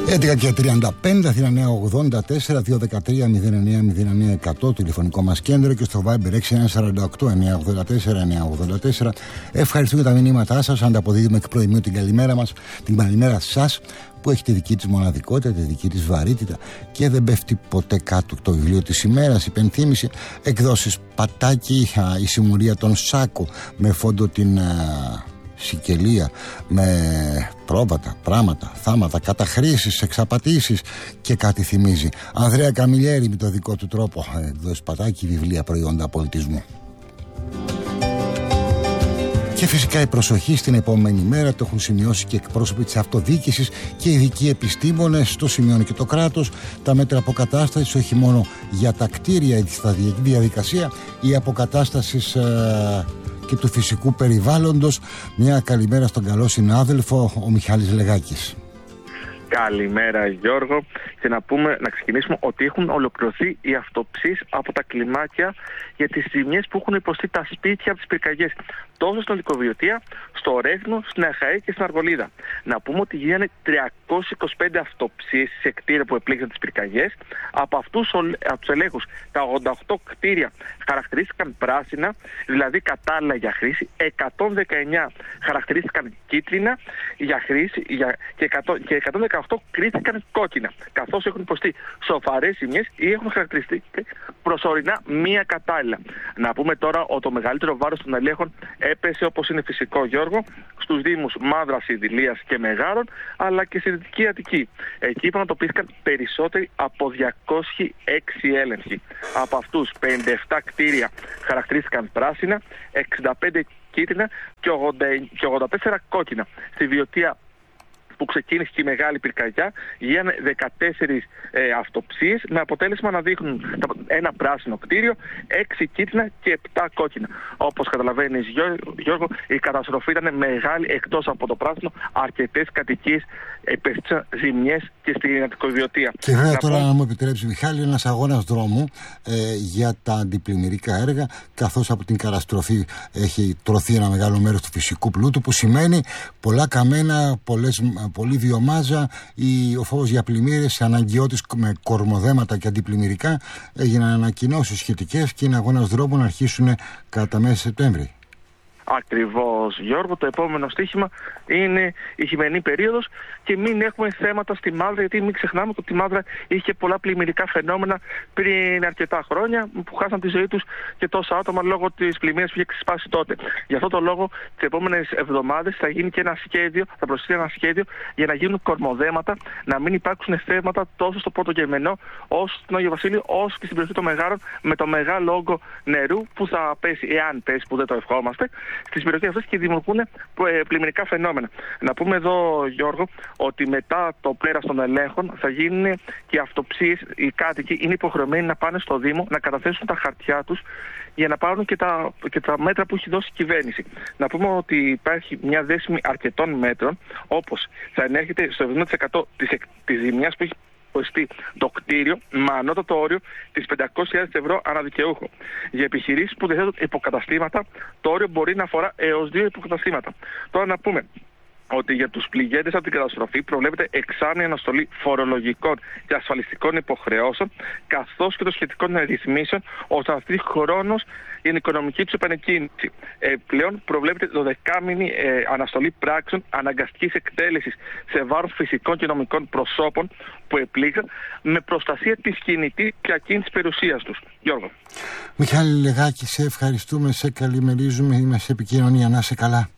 11 και 35, Αθήνα Νέα 84, 213-09-09-100, τηλεφωνικό μας κέντρο, και στο Viber 6148-984-984. Ευχαριστούμε τα μηνύματά σας. Ανταποδίδουμε εκ προημίου την καλημέρα μας, την καλημέρα σας, που έχει τη δική της μοναδικότητα, τη δική της βαρύτητα και δεν πέφτει ποτέ κάτω το βιβλίο της ημέρας. Υπενθύμηση, εκδόσεις Πατάκη, η συμμορία των Σάκο με φόντο την Σικελία, με πρόβατα, πράγματα, θάματα, καταχρήσεις, εξαπατήσεις και κάτι θυμίζει. Ανδρέα Καμιλιέρη με το δικό του τρόπο, εκδόσεις Πατάκη, βιβλία προϊόντα πολιτισμού. Και φυσικά η προσοχή στην επόμενη μέρα, το έχουν σημειώσει και εκπρόσωποι της αυτοδιοίκησης και ειδικοί επιστήμονες, το σημειώνει και το κράτος. Τα μέτρα αποκατάστασης, όχι μόνο για τα κτίρια, η σταδιακή διαδικασία, η αποκατάσταση και του φυσικού περιβάλλοντος. Μια καλημέρα στον καλό συνάδελφο, ο Μιχάλης Λεγάκης. Καλημέρα Γιώργο, και να ξεκινήσουμε ότι έχουν ολοκληρωθεί οι αυτοψίες από τα κλιμάκια για τις ζημιές που έχουν υποστεί τα σπίτια από τις πυρκαγιές, τόσο στην Λυκοβιωτία, στο Ρέθμο, στην Αχαή και στην Αργολίδα. Να πούμε ότι γίνανε 325 αυτοψίες σε κτίρια που επλήγησαν τις πυρκαγιές. Από αυτούς τους ελέγχους, τα 88 κτίρια χαρακτηρίστηκαν πράσινα, δηλαδή κατάλληλα για χρήση, 119 χαρακτηρίστηκαν κίτρινα για χρήση και 118 κρίθηκαν κόκκινα, καθώς έχουν υποστεί σοβαρές ζημιές ή έχουν χαρακτηριστεί προσωρινά μία κατάλληλα. Να πούμε τώρα ότι το μεγαλύτερο βάρος των ελέγχων έπεσε, όπως είναι φυσικό Γιώργο, στους δήμους Μαύρας, Ιδηλίας και Μεγάρων, αλλά και στη Δυτική Αττική. Εκεί πραγματοποιήθηκαν περισσότεροι από 206 έλεγχοι. Από αυτούς 57 κτίρια χαρακτηρίστηκαν πράσινα, 65 κίτρινα και 84 κόκκινα. Στη Βιωτία, που ξεκίνησε και η μεγάλη πυρκαγιά, γίνανε 14 αυτοψίες με αποτέλεσμα να δείχνουν ένα πράσινο κτίριο, 6 κίτρινα και 7 κόκκινα. Όπως καταλαβαίνεις Γιώργο, η καταστροφή ήταν μεγάλη. Εκτός από το πράσινο, αρκετές κατοικίες επέστησαν ζημιές και στην Αττικοδιωτία. Και βέβαια τώρα, να μου επιτρέψει Μιχάλη, ένας αγώνας δρόμου για τα αντιπλημμυρικά έργα, καθώς από την καταστροφή έχει τρωθεί ένα μεγάλο μέρος του φυσικού πλούτου, που σημαίνει πολλά καμένα, πολύ βιομάζα. Ο φόβος για πλημμύρες, αναγκαιότης με κορμοδέματα και αντιπλημμυρικά, έγιναν ανακοινώσεις σχετικές και είναι αγώνας δρόμου να αρχίσουν κατά μέσα Σεπτέμβρη. Ακριβώς Γιώργο, το επόμενο στοίχημα είναι η χειμερινή περίοδος και μην έχουμε θέματα στη Μαύρα, γιατί μην ξεχνάμε ότι η Μαύρα είχε πολλά πλημμυρικά φαινόμενα πριν αρκετά χρόνια που χάσαν τη ζωή τους και τόσα άτομα λόγω της πλημμύρας που είχε ξεσπάσει τότε. Γι' αυτό το λόγο τις επόμενες εβδομάδες θα γίνει και ένα σχέδιο, θα προσθέσει ένα σχέδιο για να γίνουν κορμοδέματα, να μην υπάρξουν θέματα τόσο στο Πόρτο Γερμενό, όσο στην Άγιο Βασίλειο, όσο και στην περιοχή των Μεγάρων, με το μεγάλο όγκο νερού που θα πέσει, εάν πέσει, που δεν το ευχόμαστε, στις περιοχές αυτές και δημιουργούν πλημμυρικά φαινόμενα. Να πούμε εδώ Γιώργο ότι μετά το πέρας των ελέγχων θα γίνουν και αυτοψίες. Οι κάτοικοι είναι υποχρεωμένοι να πάνε στο Δήμο να καταθέσουν τα χαρτιά τους για να πάρουν και τα μέτρα που έχει δώσει η κυβέρνηση. Να πούμε ότι υπάρχει μια δέσμη αρκετών μέτρων, όπως θα ενέρχεται στο 70% της ζημιάς που έχει το κτίριο με ανώτατο όριο της 500.000 ευρώ αναδικαιούχο. Για επιχειρήσεις που διαθέτουν υποκαταστήματα, το όριο μπορεί να αφορά έως 2 υποκαταστήματα. Τώρα να πούμε ότι για τους πληγέντες από την καταστροφή προβλέπεται εξάμηνη αναστολή φορολογικών και ασφαλιστικών υποχρεώσεων, καθώς και των σχετικών ρυθμίσεων, ώστε να στείλει χρόνος για την οικονομική του επανεκκίνηση. Πλέον προβλέπεται 12μηνη αναστολή πράξεων αναγκαστικής εκτέλεσης σε βάρος φυσικών και νομικών προσώπων που επλήγαν, με προστασία της κινητής και ακίνητης περιουσίας τους. Γιώργο. Μιχάλη Λεγάκη, σε ευχαριστούμε, σε καλημερίζουμε, είμαστε σε επικοινωνία, να είσαι καλά.